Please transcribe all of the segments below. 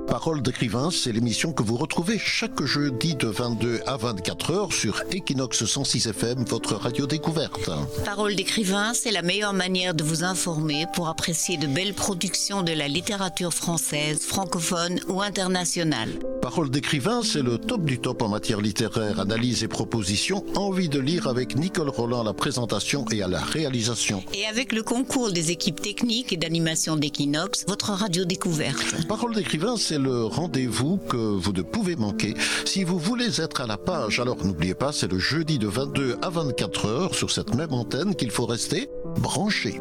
Parole d'écrivain, c'est l'émission que vous retrouvez chaque jeudi de 22 à 24 heures sur Equinox 106 FM, votre radio découverte. Parole d'écrivain, c'est la meilleure manière de vous informer pour apprécier de belles productions de la littérature française, francophone ou internationale. Parole d'écrivain, c'est le top du top en matière littéraire, analyse et proposition. Envie de lire avec Nicole Roland à la présentation et à la réalisation. Et avec le concours des équipes techniques et d'animation d'Equinox, votre radio découverte. Parole d'écrivain, c'est le rendez-vous que vous ne pouvez manquer. Si vous voulez être à la page, alors n'oubliez pas, c'est le jeudi de 22 à 24 heures sur cette même antenne qu'il faut rester branché.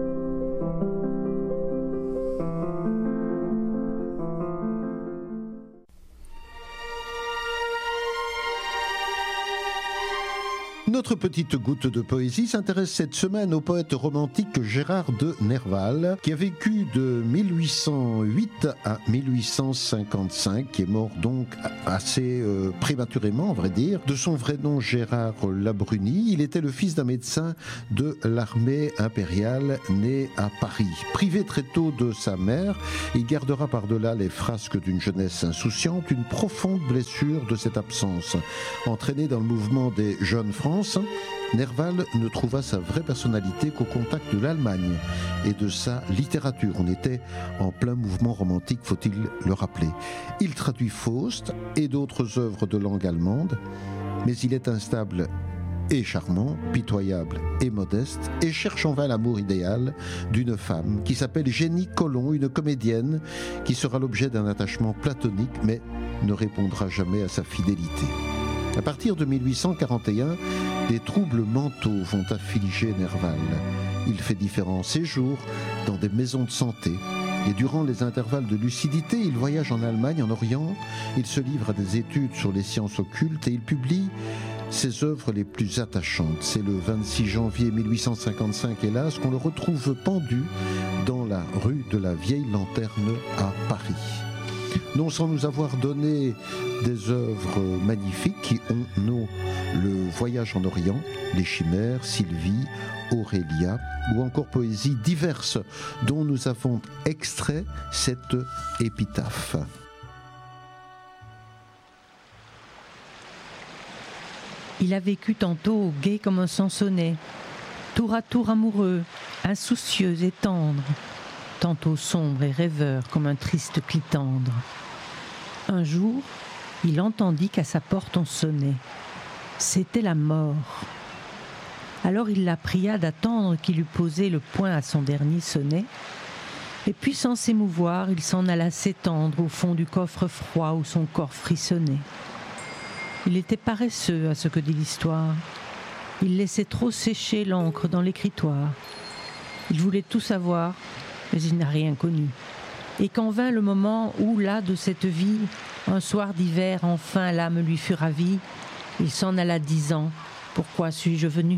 Notre petite goutte de poésie s'intéresse cette semaine au poète romantique Gérard de Nerval, qui a vécu de 1808 à 1855, qui est mort donc assez prématurément, à vrai dire. De son vrai nom, Gérard Labruni, il était le fils d'un médecin de l'armée impériale né à Paris. Privé très tôt de sa mère, il gardera par-delà les frasques d'une jeunesse insouciante une profonde blessure de cette absence. Entraîné dans le mouvement des Jeunes France, Nerval ne trouva sa vraie personnalité qu'au contact de l'Allemagne et de sa littérature. On était en plein mouvement romantique, faut-il le rappeler. Il traduit Faust et d'autres œuvres de langue allemande, mais il est instable et charmant, pitoyable et modeste, et cherche en vain l'amour idéal d'une femme qui s'appelle Jenny Colomb, une comédienne qui sera l'objet d'un attachement platonique, mais ne répondra jamais à sa fidélité. À partir de 1841, des troubles mentaux vont affliger Nerval. Il fait différents séjours dans des maisons de santé et durant les intervalles de lucidité, il voyage en Allemagne, en Orient, il se livre à des études sur les sciences occultes et il publie ses œuvres les plus attachantes. C'est le 26 janvier 1855, hélas, qu'on le retrouve pendu dans la rue de la Vieille Lanterne à Paris. Non sans nous avoir donné des œuvres magnifiques qui ont nom Le Voyage en Orient, Les Chimères, Sylvie, Aurélia ou encore poésies diverses dont nous avons extrait cette épitaphe. Il a vécu tantôt gai comme un Sansonnet, tour à tour amoureux, insoucieux et tendre, tantôt sombre et rêveur comme un triste clitandre. Un jour, il entendit qu'à sa porte on sonnait. C'était la mort. Alors il la pria d'attendre qu'il eût posé le poing à son dernier sonnet, et puis sans s'émouvoir, il s'en alla s'étendre au fond du coffre froid où son corps frissonnait. Il était paresseux à ce que dit l'histoire. Il laissait trop sécher l'encre dans l'écritoire. Il voulait tout savoir, mais il n'a rien connu. Et quand vint le moment où, là de cette vie, un soir d'hiver, enfin l'âme lui fut ravie, il s'en alla disant « Pourquoi suis-je venu ?»